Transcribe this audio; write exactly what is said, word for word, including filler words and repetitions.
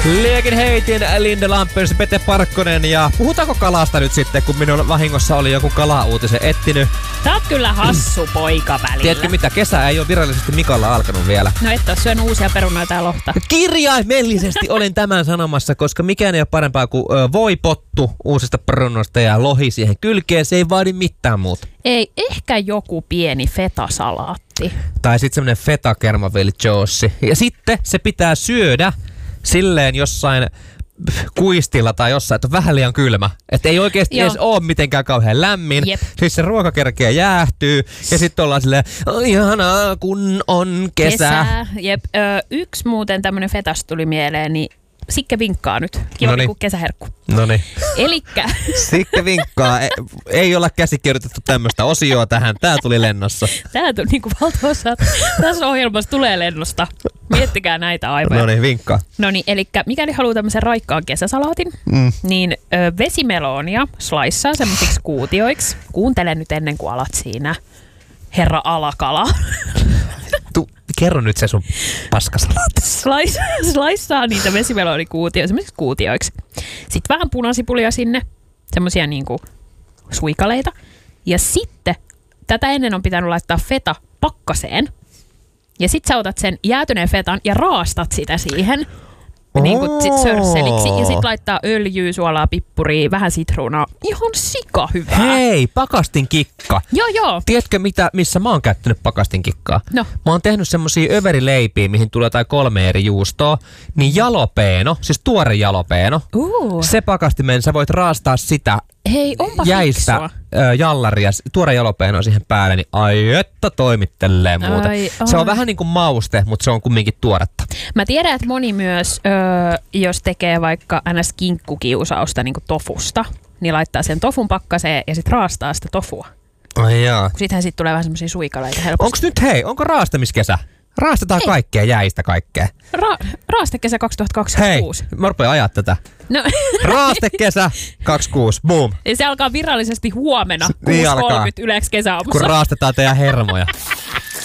Liekin heitin Linde Lampers, Pete Parkkonen ja puhutaanko kalasta nyt sitten, kun minun vahingossa oli joku kala-uutisen etsinyt. Sä oot kyllä hassu poika välillä. Tiedätkö mitä, kesä ei ole virallisesti Mikalla alkanut vielä. No et oo syönyt uusia perunoita ja lohta. Kirjaimellisesti olen tämän sanomassa, koska mikään ei ole parempaa kuin ö, voipottu uusista perunoista ja lohi siihen kylkeen. Se ei vaadi mitään muuta. Ei, ehkä joku pieni fetasalaatti. Tai sitten semmonen feta kermavelli joossi. Ja sitten se pitää syödä silleen jossain kuistilla tai jossain, että on vähän liian kylmä. Että ei oikeesti edes ole mitenkään kauhean lämmin. Jep. Siis se ruoka kerkeä jäähtyy ja sitten ollaan silleen, ihanaa kun on kesä. Kesä. Jep. Ö, yksi muuten tämmönen fetas tuli mieleen, niin Sikke vinkkaa nyt. Kiva Noniin. niinku kesäherkku. Noniin. Elikkä. Sikke vinkkaa. Ei, ei olla käsikirjoitettu tämmöistä osioa tähän. Tää tuli lennossa. Tää tuli niinku valtaosa. Tässä ohjelmassa tulee lennosta. Miettikää näitä aivoja. Noniin, vinkkaa. Noniin, elikkä mikäli haluaa tämmöisen raikkaan kesäsalaatin, mm. niin ö, vesimeloonia slaissaa semmoisiksi kuutioiksi. Kuuntele nyt ennen kuin alat siinä, herra alakala. Tu, kerro nyt se sun paskasalaatti. Slais, slaissaa niitä vesimelonikuutioita semmoisiksi kuutioiksi. Sitten vähän punasipulia sinne, semmoisia niinku suikaleita. Ja sitten tätä ennen on pitänyt laittaa feta pakkaseen. Ja sit sä otat sen jäätyneen fetan ja raastat sitä siihen. Niin kuin sit sörsseliksi. Ja sit laittaa öljyä, suolaa, pippuria, vähän sitruunaa. Ihan sika hyvää. Hei, pakastin-kikka. Joo, joo. Tiedätkö, mitä, missä mä oon käyttänyt pakastin-kikkaa? No. Mä oon tehnyt semmosia överileipiä, mihin tulee tai kolme eri juustoa. Niin jalopeeno, siis tuore jalopeeno. Uh. Se pakastimen, sä voit raastaa sitä Hei, onpa jäistä fiksua. ö, jallaria, tuore jalopeeno siihen päälle, niin ai että toimittelee muuta. Ai, ai. Se on vähän niin kuin mauste, mutta se on kumminkin tuoretta. Mä tiedän, että moni myös, öö, jos tekee vaikka ns. Kinkkukiusausta niin kuin tofusta, niin laittaa sen tofun pakkaseen ja sit raastaa sitä tofua. Ai jaa. Sittenhän sit tulee vähän semmosia suikaleita helposti. Onks nyt hei, onko raastamiskesä? Raastetaan Ei. kaikkea jäistä kaikkea. Ra- raastekesä kaksituhattakaksikymmentäkuusi. Hei, mä rupean ajaa tätä. No. Raastekesä kaksikymmentäkuusi, boom. Ja se alkaa virallisesti huomenna Niin kuusi alkaa. kolmekymmentä Ylex kesäaamussa. Kun raastetaan teidän hermoja.